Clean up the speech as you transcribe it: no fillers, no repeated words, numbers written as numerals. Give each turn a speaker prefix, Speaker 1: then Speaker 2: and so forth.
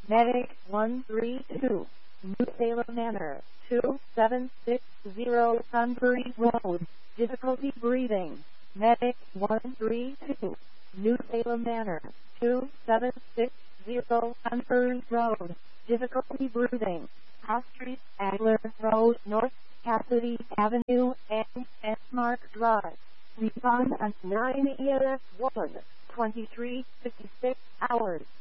Speaker 1: Medic 132, New Salem Manor, 2760 Sunbury Road, difficulty breathing. Medic 132, New Salem Manor, 2760 Sunbury Road, difficulty breathing. House Street, Agler Road, North Cassidy Avenue, and S-Mark Drive. Respond at 9 EMS 1, 23:56 hours.